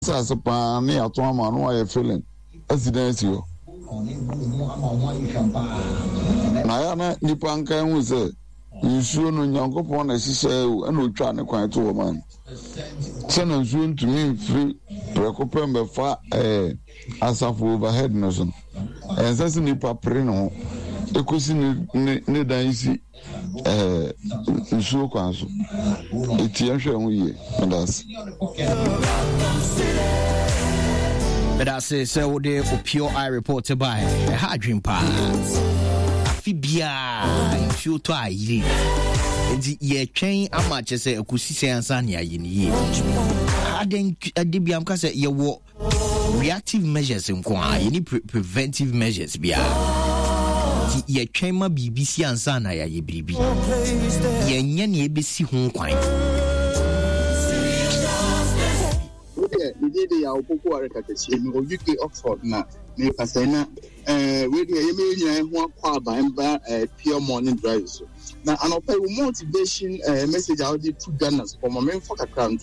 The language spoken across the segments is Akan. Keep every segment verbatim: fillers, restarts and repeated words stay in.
as a pan, near to a man, why a feeling. Accidents you. Nayana Nipanka was a you soon on young upon as she said, and we try to quiet to a man. Send them soon to me free, Precopember far as of overhead notion. And that's a nipa preno. The question need I see so council. It's usual we and us. But I say, so they pure eye reported by a hard dream pass. Afibia, if you try it. And ye chain, how much I say a Kusi and Sanya in ye. I didn't a Dibiam Casa, ye walk reactive measures in Kwa, any preventive measures. Bia. Ye chain my B B C and Sana, ye B B. Ye Yan B C home quine. We did our Poco Arcati, U K Oxford now, near Pasena, with the one quaba and pure morning drives. Now, an open motivation message out the two gunners for my main for a crown.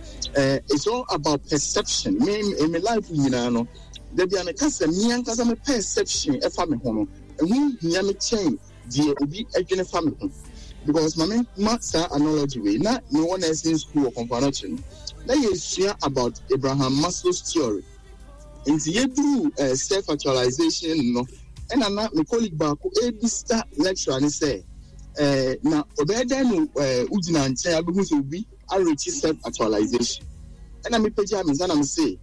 It's all about perception. Me in my life, you know, there be an cast of me and Casama perception, a family home, and we nearly change the Obi again family. Because my main master analogy way, not no one else in school or comparison. Let you share about Abraham Maslow's theory. In the uh, self-actualization, no, and I'm not my colleague back who a start lecture and say, uh, now, Obedeno, Udina and Chia, who will be a rich self-actualization. And I'm a pajamas and I'm say,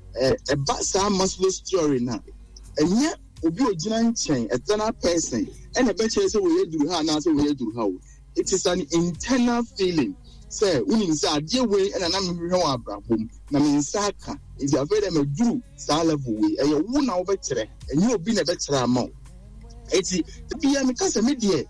a basa Maslow's theory now, and yet, Obi Ojina chain, a general person, and a better say we do her, now so we do how. It is an internal feeling. Say, we inside dear way, and I'm here, Abraham. Naminsaka, if you have very much do, Salavu, and you won't know better, and you have been a better amount. It's the P M Casa media,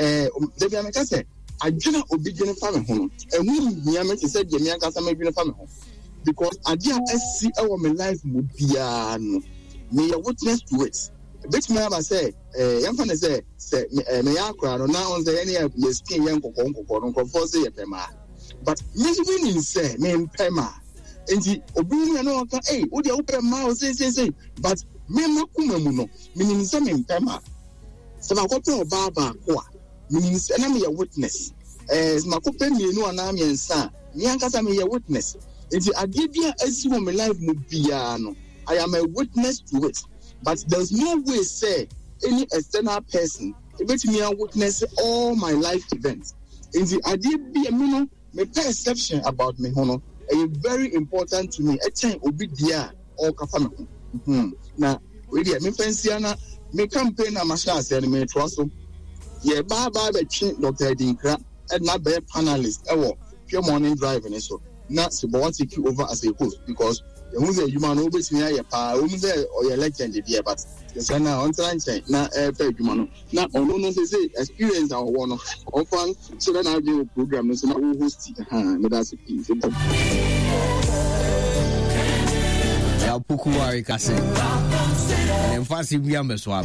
the P M Casa, I do not obedient family home, and we Yamet said, Yamia Casa may be a family home. Because I didn't see our life would be an may a witness to it. Which man I say, young fan say, say, may I cry on now on the any of your skin young Conco, Conco, say a pema. But Miss Winning say, name Pema. And the Obunia no, hey, would you open mouth say, say, say, but Mema Kumamuno, meaning some in Pema. So I got to Baba, meaning enemy a witness. As Macopen, you know, an army and son, Yankasa may a witness. And the Adibia as you my life would be, I am a witness to it. But there's no way say any external person let me witness all my life events. In the idea be a minimum, my perception about me, hono, is very important to me. A time obi dia or kafame. Now, really, me pensiana, me campaign a masha say me trust. Yeah, baba be chin Doctor Dinkra, and not be panelist. Ewo pure morning driving so. Not so but take you over as a host because who's a human always near your power, who's there or your legend here, but the son on time now a fair human. Now, on no say experience our one of one, so then I'll do a program, so now we'll host it. That's a piece. Pukuari Cassin and Fancy Biamba Swap.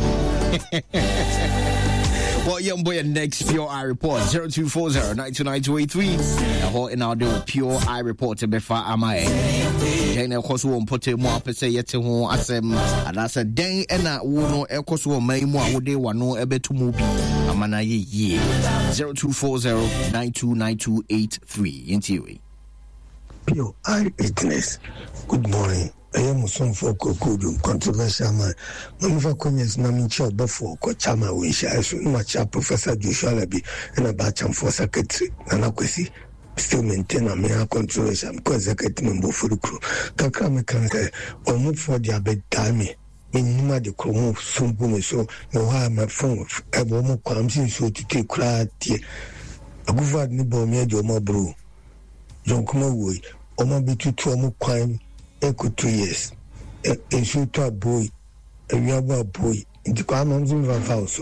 Well, young boy, next Pure Eye Report zero two four zero nine two nine two eight three. The whole in our do Pure Eye Report to be far am I? Then, of course, won't put it more per se yet to home as them. And I said, Dang, and I will know, of course, will make more would they want no ebe to move. Amana ye zero two four zero nine two nine two eight three. In theory, Pure Eye Witness. Good morning. I am some folk good controversial man. Mamma Comias Namincha before Cochama Wish I so much a Professor Joshua Labi and a Bacham for secretary Nanakwesi. Still maintain a mere controversial because secretary member for the crew. Kakame can say, or not for their bedtime. Minima de Cromo, soon boom so no harm my phone. I won't come so to take crowd tea. A good word nibble me your mobro. John Kumaway, or maybe two two crime. Echo two years. A shooter boy, a yaba boy, in the commons in Vavauso.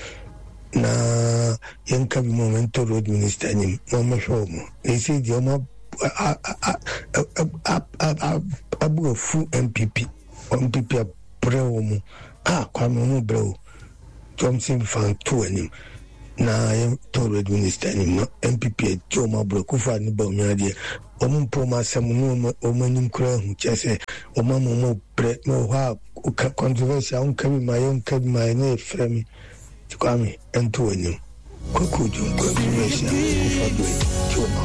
Na Yanka Momento Road Minister, Mama Shomo. They say the Oma Abu of full M P P, M P P Breomo. Ah, Kwamo Bro. Johnson found two and him. na yɛn tɔɔrɔ minister nim no M P P ti ɔmo aburo kufa ne ba onyaa deɛ ɔmo mpɔ ɔmo asɛm no ɔmo anim kura hu kyɛ sɛ ɔmo ama ɔmo brɛ na ɔhɔ a controversy a ɔnka bi ma yɛn nka bi ma yɛn ne efrɛ mi Kwame ɛnto anim kɔkɔ dwom controversy a kufa do ti ɔmo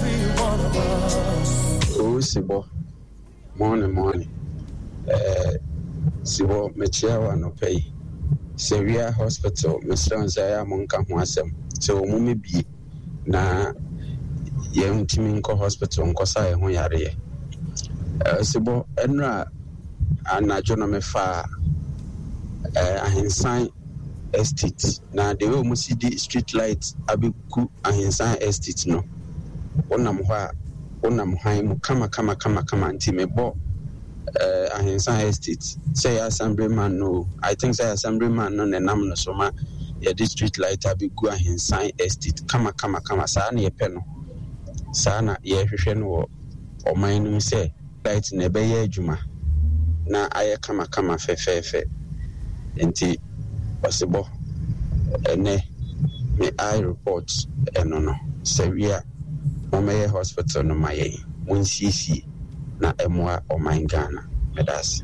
aburo. o sibo morning morning eh sibo mechia wa no pay Severe Hospital Mister Zaya Monka ho asɛm sɛ ɔmo mebie na yɛn ntimi nkɔ hospital nkɔsa yɛn ho yare eh sibo ɛnra anadwo no mefa eh ahensan estate na de we ɔmo si di street light abeku ahensan estate no wonam hɔ a wonam han mu kama kama kama kama nti mebɔ uh, ahensan estate say assemblyman no I think say assemblyman no ne nam no so ma ya district light abigu ahensan estate kama kama kama saa na yepe no saa na ye hwehwe no wo oman no say light na be ye adwuma na aye kama kama fefefe enti possible ene me I report eno no severe Omeye hospital no maye munsisi na emwa oman Ghana medas.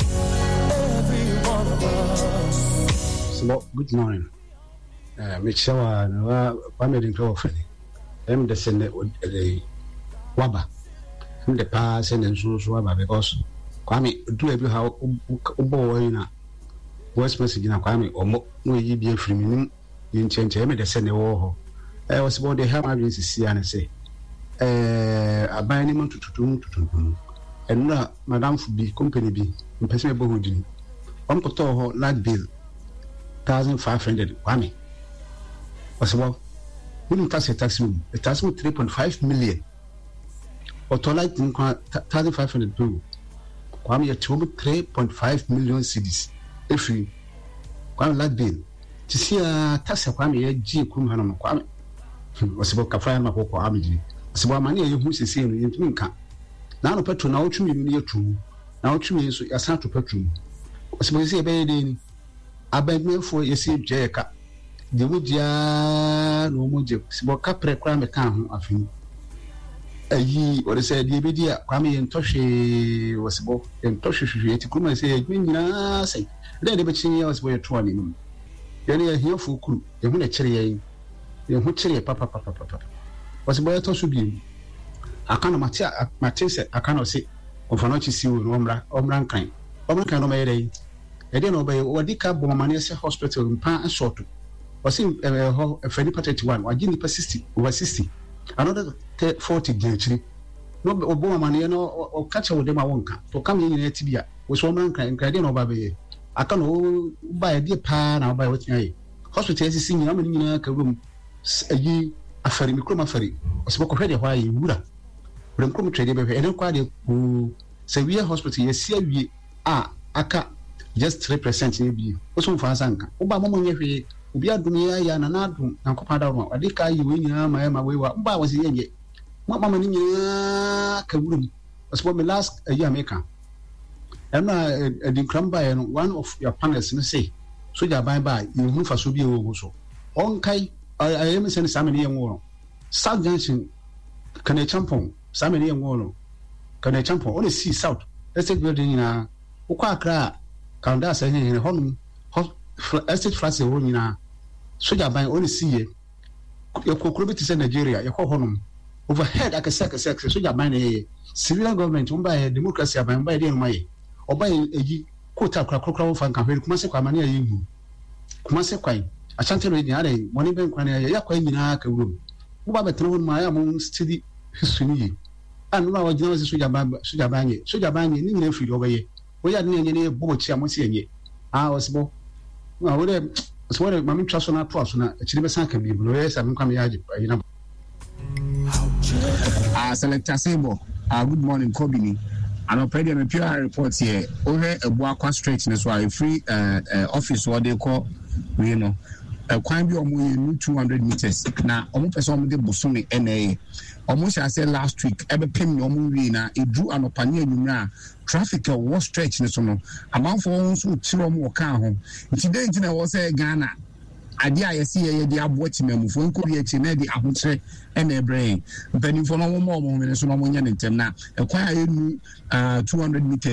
So good morning. Uh me chawa na wa me din ko fani. Em de sene de waba. Em de pa sene nso so waba because Kwame do ebi ha obo wa na voice message na Kwame omo no yi bi afiri minim yin em de sene wo ho. Eh was about the ham agency see and say eh aban ni man tututum tututum enura madam fubi company bi mpese ebo hodini on ko to ho light bill fifteen hundred Kwame possible when tax tax room the tax room three point five million auto light fifteen hundred bill Kwame yet three point five million cedis if you Kwame light bill to see a tax Kwame ye ji kum hanom Kwame possible kafaya ma ko ko amiji sibo amane ye hu sese no yentumi nka na no petro na otwumi no yetu na otwumi so yasa to petro sibo sese be de ni abamefo yesi jeka de wudia no moje sibo kapre kwa me kan ho afini ayi o de se de be dia kwa me yentohwe wosibo yentohwe hwehwe eti kuma se ye nyina sai de de be chin ye wosibo ye to ani no ye ne ye hiafo kuru ye hu na kire ye ye hu kire papa papa papa was boy to so bi akano mate mate se akano se ofano chi si wo omra omra nkan omra kan no mayere e de no be wadi ka bo mama ne se hospital mpa short was in ho fani thirty-one wagi ni pa sixty over sixty another forty gechiri no obo mama ne no o kacha wo de ma wonka to kam yin ne tibia wo so omra nkan nkan de no ba be akano ba e de pa na ba wetin ayi hospital si nyina ma nyina ka room ayi afari mikro mafari osibo ko hwede hwa yi wura wura mikro trade be ene kwa de ku Severe Hospital yesi awie a aka just three percent ne bi oso mfa sanka uba momo nyehwe obi adum ya ya na nadum na kopa da ro ade ka yi we nyina ma ma we wa uba wasi yenye mama ma ni nyina ka wurum osibo me last a year maker ena edin kramba ya no one of your panelists no say soja ban ba yi hu fa so bi e wo so on kai I am saying Sammy and Wall. South Junction can a champon, Sammy and Wall. Can a champon only see South. Let's take building in a Ukakra, Kanda saying in a home, estate flats a woman in a soldier by only see ye. Your cockroach is in Nigeria, your home. Overhead, I can sack a sex, soldier by a civilian government, owned by a democracy, by by the way, or by a quota crocodile fan campaign, Kumase Mania you. Kumase Quine. Asante no nyare moni ben kwan ya yakwa nyina ka wuro wo ba betro ma ya mo steady history ni anu na wajina wase soja ba soja ba nye soja ba nye ni nyina firi obaye wo ya ne nyene bo chi amosi enye ah osbo na wo de so wo ma mi twa so na to so na chiri be san ka bi no yes am kwam ya agi ayina ah selector Sebo ah good morning Kobini and already me pure report here over a Boakwa Strait so I free uh, uh, office what they call we know a kwan bi omo two hundred meters na omo person omo de bosome N A omo sha say last week ebe pem omo wi na edru anopane anwumra traffic was stretch ne so no amanfo nso tiro omo ka ho nti dey nti na wo say Ghana ade a yɛsi yɛ de aboɔ timamufo nkɔbi akyi na de ahokyerɛ ɛna ɛbrɛ mpanimfo no wɔn a wɔn ne so na wɔn nyɛ ne ntɛm na ɛkwan a yɛnu two hundred meters